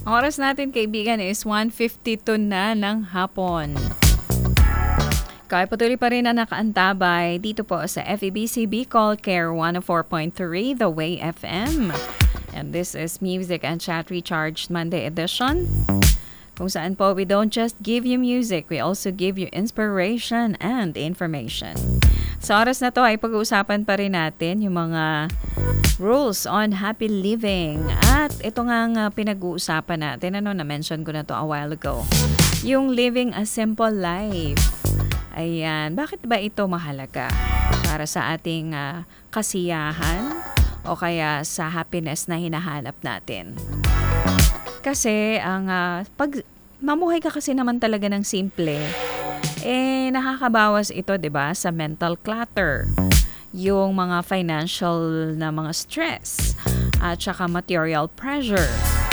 Ang oras natin kaibigan is 1:52 na ng hapon. Kaya patuloy pa rin na nakaantabay dito po sa FEBC Bicol Care 104.3 The Way FM. And this is Music and Chat Recharged Monday edition. Kung saan po we don't just give you music, we also give you inspiration and information. Sa oras na to ay pag-uusapan pa rin natin yung mga rules on happy living. At ito nga pinag-uusapan natin, na-mention ko na to a while ago. Yung living a simple life. Ayan, bakit ba ito mahalaga? Para sa ating kasiyahan o kaya sa happiness na hinahanap natin. Kasi pag mamuhay ka kasi naman talaga ng simple, nakakabawas ito, 'di ba, sa mental clutter, yung mga financial na mga stress at saka material pressure.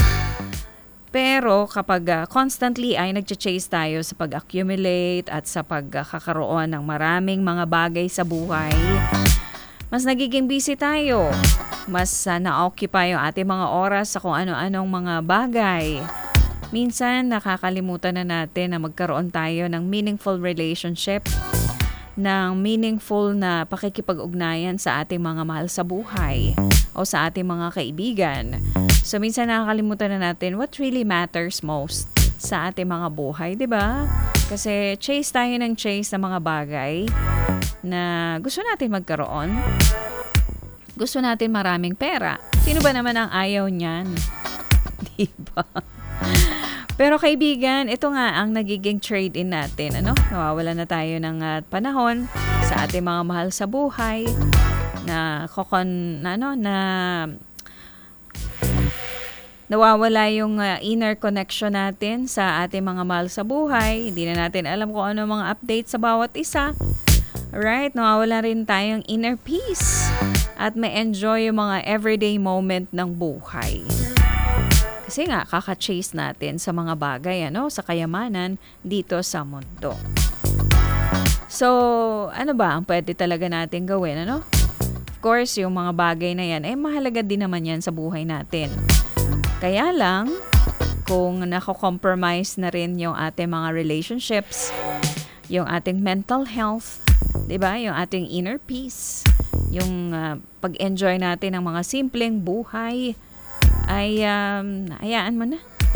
Pero kapag constantly ay nagche-chase tayo sa pag-accumulate at sa pagkakaroon ng maraming mga bagay sa buhay, mas nagiging busy tayo. Mas na-occupy yung ating mga oras sa kung ano-anong mga bagay. Minsan, nakakalimutan na natin na magkaroon tayo ng meaningful relationship, ng meaningful na pakikipag-ugnayan sa ating mga mahal sa buhay o sa ating mga kaibigan. So, minsan nakakalimutan na natin what really matters most sa ating mga buhay, di ba? Kasi chase tayo ng chase ng mga bagay na gusto natin magkaroon. Gusto natin maraming pera. Sino ba naman ang ayaw niyan? Diba? Pero kaibigan, ito nga ang nagiging trade-in natin. Nawawala na tayo ng panahon sa ating mga mahal sa buhay na nawawala yung inner connection natin sa ating mga mahal sa buhay. Hindi na natin alam kung ano mga update sa bawat isa. Right? Nawawala rin tayong inner peace at may enjoy yung mga everyday moment ng buhay. Kasi nga, kaka-chase natin sa mga bagay, sa kayamanan dito sa mundo. So, ano ba ang pwede talaga natin gawin, Of course, yung mga bagay na yan, mahalaga din naman yan sa buhay natin. Kaya lang, kung nako-compromise na rin yung ating mga relationships, yung ating mental health, 'di ba? Yung ating inner peace, yung pag-enjoy natin ng mga simpleng buhay, ay hayaan mo na.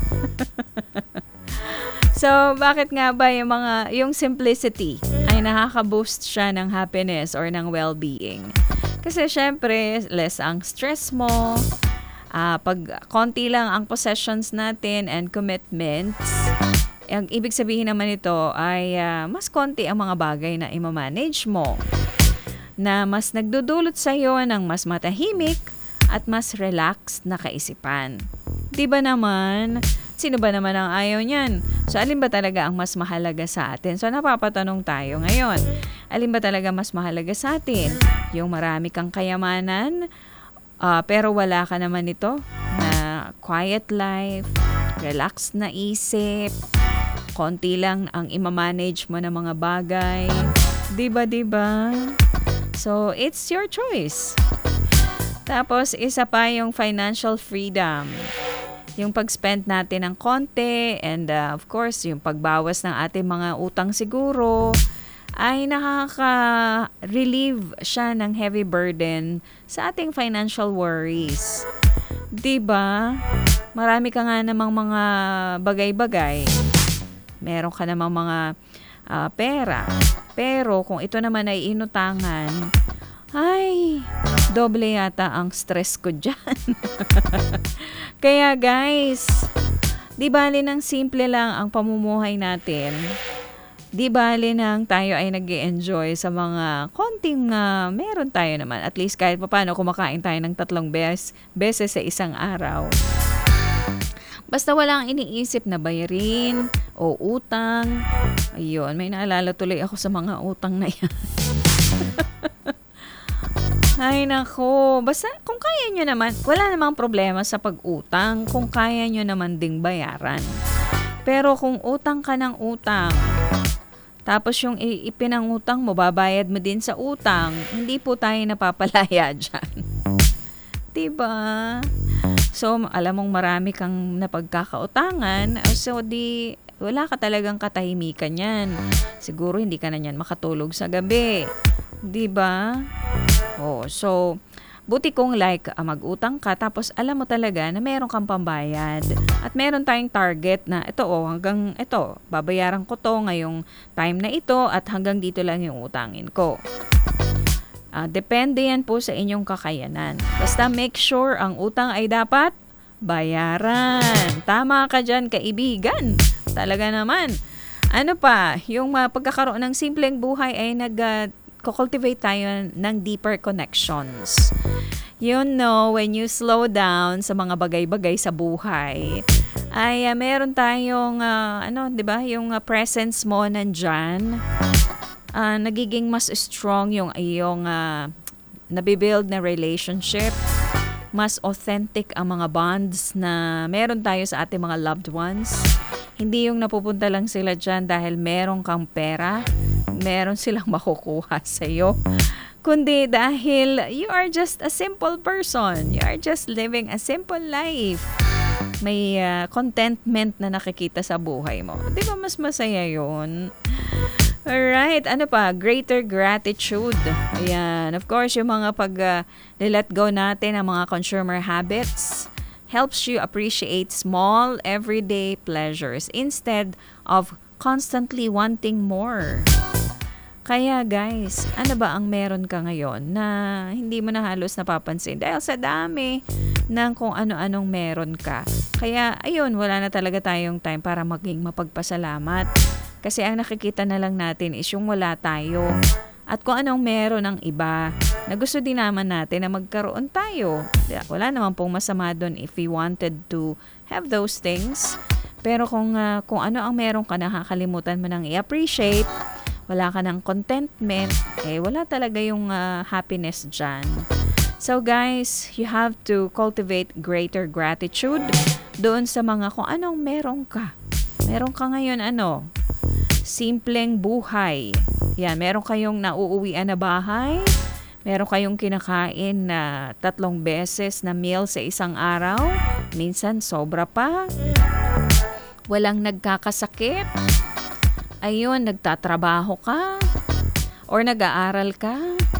So, bakit nga ba yung simplicity ay nakaka-boost siya ng happiness or ng well-being? Kasi syempre, less ang stress mo. Pag konti lang ang possessions natin and commitments, ang ibig sabihin naman ito ay mas konti ang mga bagay na i-manage mo, na mas nagdudulot sa iyo ng mas matahimik at mas relaxed na kaisipan. Di ba naman? Sino ba naman ang ayaw niyan? So, alin ba talaga ang mas mahalaga sa atin? So, napapatanong tayo ngayon. Alin ba talaga mas mahalaga sa atin? Yung marami kang kayamanan, pero wala ka naman ito na quiet life, relaxed na isip, konti lang ang i-manage mo ng mga bagay. Diba? So, it's your choice. Tapos, isa pa yung financial freedom. Yung pag-spend natin ng konti and of course, yung pagbawas ng ating mga utang siguro ay nakaka-relieve siya ng heavy burden sa ating financial worries. Diba? Marami ka nga namang mga bagay-bagay. Meron ka namang mga pera. Pero kung ito naman ay inutangan, ay, doble yata ang stress ko dyan. Kaya guys, di bali ng simple lang ang pamumuhay natin. Di bali nang tayo ay nag-e-enjoy sa mga konting meron tayo naman. At least kahit paano kumakain tayo ng 3 beses sa isang araw. Basta walang iniisip na bayarin o utang. Ayun, may naalala tuloy ako sa mga utang na yan. Ay nako, basta kung kaya nyo naman, wala namang problema sa pag-utang kung kaya nyo naman ding bayaran. Pero kung utang ka ng utang, tapos yung ipinangutang mo, babayad mo din sa utang, hindi po tayo napapalaya dyan. Diba? So, alam mong marami kang napagkakautangan, so di wala ka talagang katahimikan yan. Siguro hindi ka na yan makatulog sa gabi. 'Di ba? Oh, so buti kung like mag-utang ka tapos alam mo talaga na meron kang pambayad at meron tayong target na ito hanggang ito babayaran ko to ngayong time na ito at hanggang dito lang yung utangin ko. Depende yan po sa inyong kakayanan. Basta make sure ang utang ay dapat bayaran. Tama ka dyan, kaibigan. Talaga naman. Ano pa, yung pagkakaroon ng simpleng buhay ay cultivate tayo ng deeper connections. You know, when you slow down sa mga bagay-bagay sa buhay, ay meron tayong, 'di ba, yung presence mo nandyan. Nagiging mas strong yung iyong nabibuild na relationship. Mas authentic ang mga bonds na meron tayo sa ating mga loved ones. Hindi yung napupunta lang sila dyan dahil meron kang pera, meron silang makukuha sa'yo. Kundi dahil you are just a simple person. You are just living a simple life. May contentment na nakikita sa buhay mo. Di ba mas masaya yun? Alright, ano pa? Greater gratitude. Ayan, of course, yung mga let go natin ng mga consumer habits helps you appreciate small, everyday pleasures instead of constantly wanting more. Kaya guys, ano ba ang meron ka ngayon na hindi mo na halos napapansin dahil sa dami ng kung ano-anong meron ka. Kaya ayun, wala na talaga tayong time para maging mapagpasalamat. Kasi ang nakikita na lang natin is yung wala tayo. At kung anong meron ng iba na gusto din naman natin na magkaroon tayo. Wala naman pong masama doon if we wanted to have those things. Pero kung ano ang meron ka, nakakalimutan mo nang i-appreciate, wala ka ng contentment, wala talaga yung happiness dyan. So guys, you have to cultivate greater gratitude doon sa mga kung anong meron ka. Meron ka ngayon simpleng buhay. Yan, meron kayong nauuwian na bahay, meron kayong kinakain na 3 beses na meal sa isang araw, minsan sobra pa. Walang nagkakasakit. Ayun, nagtatrabaho ka or nag-aaral ka.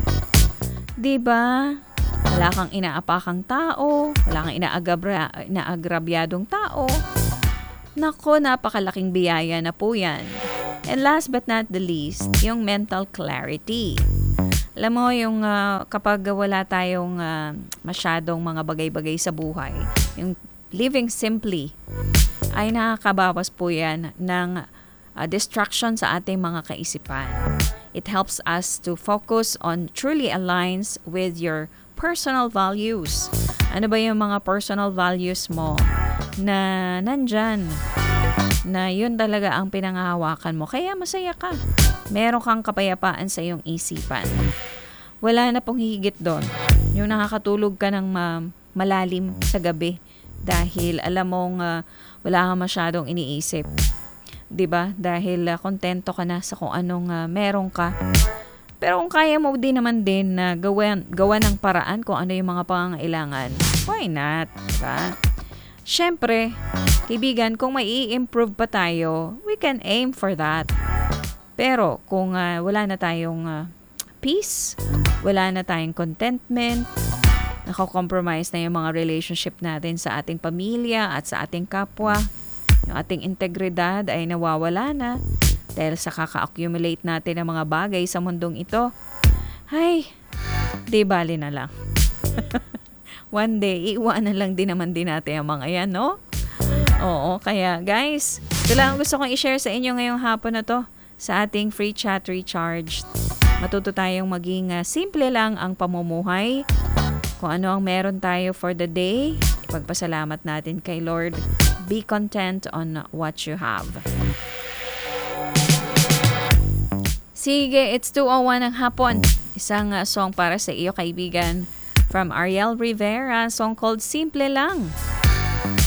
'Di ba? Wala kang inaapakang tao, wala kang inaagrabyadong tao. Nako, napakalaking biyaya na po 'yan. And last but not the least, yung mental clarity. Alam mo, yung kapag wala tayong masyadong mga bagay-bagay sa buhay, yung living simply, ay nakakabawas po yan ng distraction sa ating mga kaisipan. It helps us to focus on truly aligns with your personal values. Ano ba yung mga personal values mo na nandyan? Na yun talaga ang pinanghahawakan mo. Kaya masaya ka. Meron kang kapayapaan sa iyong isipan. Wala na pong higit doon. Yung nakakatulog ka ng malalim sa gabi dahil alam mong wala kang masyadong iniisip. 'Di ba? Dahil kontento ka na sa kung anong meron ka. Pero kung kaya mo din naman din na gawa ng paraan kung ano yung mga pangangailangan, why not? 'Di ba? Siyempre, kaibigan, kung may i-improve pa tayo, we can aim for that. Pero kung wala na tayong peace, wala na tayong contentment, nako-compromise na yung mga relationship natin sa ating pamilya at sa ating kapwa, yung ating integridad ay nawawala na dahil sa kaka-accumulate natin ng mga bagay sa mundong ito, ay, di bali na lang. One day, iiwanan lang din naman din natin ang mga yan, no? Oo, kaya guys, ito lang gusto kong i-share sa inyo ngayong hapon na to sa ating free chat recharge. Matuto tayong maging simple lang ang pamumuhay. Kung ano ang meron tayo for the day, ipagpasalamat natin kay Lord. Be content on what you have. Sige, it's 2:01 ng hapon. Isang song para sa iyo, kaibigan. From Ariel Rivera, song called Simple Lang.